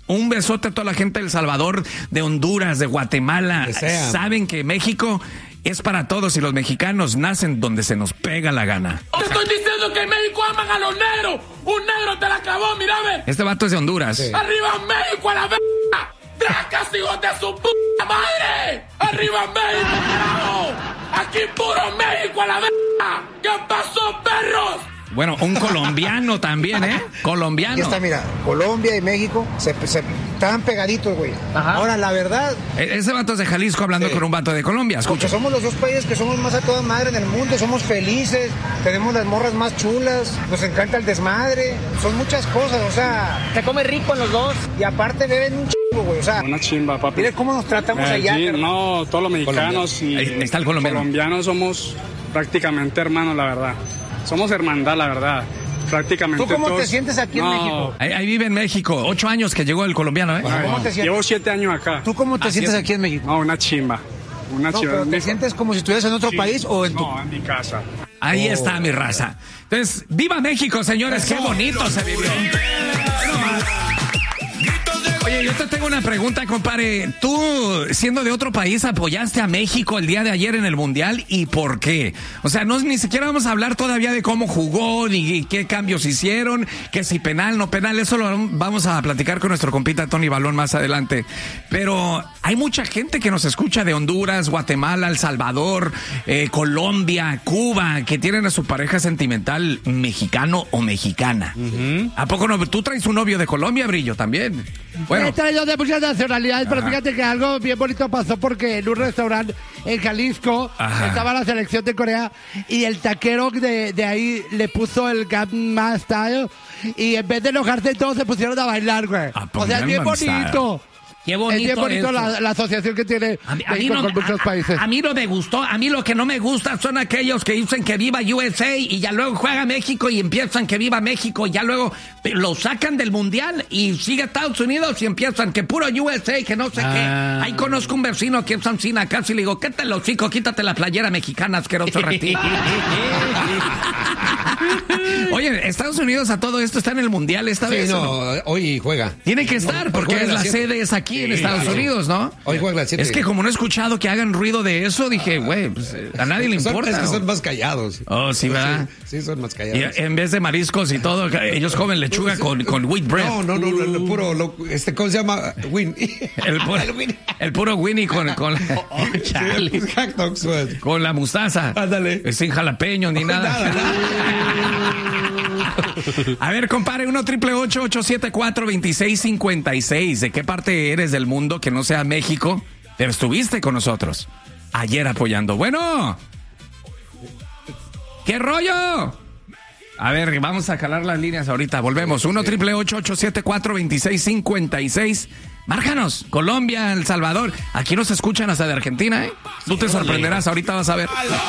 Un besote a toda la gente de El Salvador, de Honduras, de Guatemala. Saben que México es para todos y los mexicanos nacen donde se nos pega la gana. Te estoy diciendo que en México aman a los negros. Un negro te la acabó, mírame. Este vato es de Honduras. Sí. ¡Arriba México a la verga! ¡Tracas, hijos de su puta madre! ¡Arriba México, carajo! ¡Aquí puro México a la verga! ¿Qué pasó, perros? Bueno, un colombiano también, ¿eh? Colombiano. Aquí está, mira, Colombia y México se estaban pegaditos, güey. Ahora, la verdad... Ese vato es de Jalisco hablando con un vato de Colombia, escucha. Porque somos los dos países que somos más a toda madre en el mundo, somos felices, tenemos las morras más chulas, nos encanta el desmadre, son muchas cosas, o sea... Se come rico en los dos. Y aparte beben un chingo, güey, o sea... Una chimba, papi. Mire cómo nos tratamos allá. Sí, no, todos los mexicanos y ahí está el colombiano. Colombianos somos prácticamente hermanos, la verdad. Somos hermandad, la verdad. Prácticamente ¿Tú cómo todos... te sientes aquí en México? Ahí vive en México. 8 años que llegó el colombiano, ¿eh? ¿Cómo te sientes? Llevo 7 años acá. ¿Tú cómo te sientes aquí en México? No, una chimba. Una chimba. Pero ¿te sientes como si estuvieras en otro país o en tu...? No, en mi casa. Ahí está mi raza. Entonces, ¡viva México, señores! ¡Qué bonito se vivió! Oye, yo te tengo una pregunta, compadre. Tú, siendo de otro país, apoyaste a México el día de ayer en el Mundial, ¿y por qué? O sea, ni siquiera vamos a hablar todavía de cómo jugó, ni qué cambios hicieron, que si penal, no penal, eso lo vamos a platicar con nuestro compita Tony Balón más adelante. Pero hay mucha gente que nos escucha de Honduras, Guatemala, El Salvador, Colombia, Cuba, que tienen a su pareja sentimental mexicano o mexicana. ¿A poco no? ¿Tú traes un novio de Colombia, Brillo, también? Bueno. He traído de muchas nacionalidades, pero fíjate que algo bien bonito pasó porque en un restaurante en Jalisco estaba la selección de Corea y el taquero de ahí le puso el Gangnam Style y en vez de enojarse todos se pusieron a bailar, güey. O sea, es bien bonito. Qué bonito. Es bien bonito la asociación que tiene México con muchos países. A mí no me gustó. A mí lo que no me gusta son aquellos que dicen que viva USA y ya luego juega México y empiezan que viva México y ya luego lo sacan del Mundial y sigue Estados Unidos y empiezan que puro USA, que no sé qué. Ahí conozco un vecino que es Sancina casi le digo, ¿qué te lo hocico? Quítate la playera mexicana, asqueroso ratito. Oye, Estados Unidos a todo esto está en el Mundial esta vez. No, hoy juega. Tiene que estar porque es la sede es aquí en Estados Unidos, ¿no? Hoy juega la 7. Es que como no he escuchado que hagan ruido de eso, dije, güey, pues, a nadie le importa. Es que son más callados. Oh, sí, ¿verdad? Sí, son más callados. Y en vez de mariscos y todo, ellos comen lechuga con wheat bread. No, puro, ¿cómo se llama? El puro Winnie con con la mostaza. Ándale. Sin jalapeño ni nada. A ver, compadre, 1-888-874-2656. ¿De qué parte eres del mundo que no sea México? Pero estuviste con nosotros ayer apoyando. Bueno, ¿qué rollo? A ver, vamos a calar las líneas ahorita. Volvemos. 1-888-874-2656. Márcanos. Colombia, El Salvador. Aquí nos escuchan hasta de Argentina, ¿eh? Tú te sorprenderás. Ahorita vas a ver.